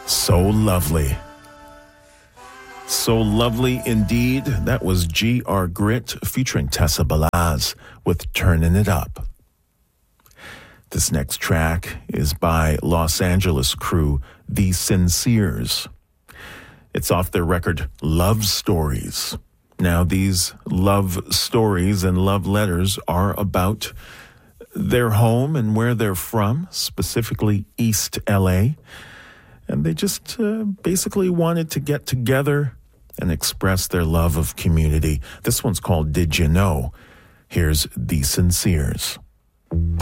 So lovely. So lovely indeed. That was G.R. Grit featuring Tessa Balaz with Turnin' It Up. This next track is by Los Angeles crew The Sinceres. It's off their record Love Stories. Now, these love stories and love letters are about their home and where they're from, specifically East LA. And they just basically wanted to get together and express their love of community. This one's called Did You Know? Here's The Sinceres.